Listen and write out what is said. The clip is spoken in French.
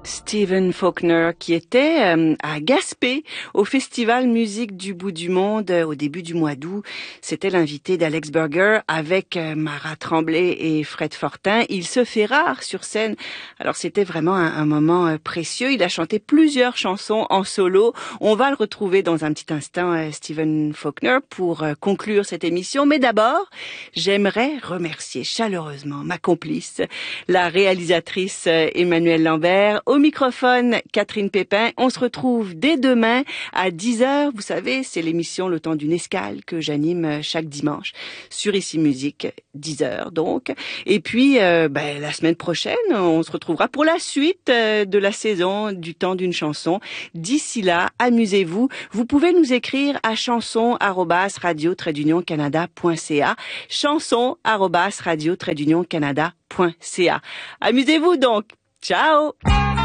Stephen Faulkner qui était à Gaspé au Festival Musique du Bout du Monde au début du mois d'août. C'était l'invité d'Alex Burger avec Mara Tremblay et Fred Fortin. Il se fait rare sur scène. Alors c'était vraiment un moment précieux. Il a chanté plusieurs chansons en solo. On va le retrouver dans un petit instant, Stephen Faulkner, pour conclure cette émission. Mais d'abord, j'aimerais remercier chaleureusement ma complice, la réalisatrice Emmanuelle Lambert. Au microphone, Catherine Pépin. On se retrouve dès demain à 10h. Vous savez, c'est l'émission Le Temps d'une Escale que j'anime chaque dimanche sur Ici Musique, 10h donc. Et puis, la semaine prochaine, on se retrouvera pour la suite de la saison du Temps d'une chanson. D'ici là, amusez-vous. Vous pouvez nous écrire à chanson@radio-canada.ca. chanson@radio-canada.ca. Amusez-vous donc. Ciao!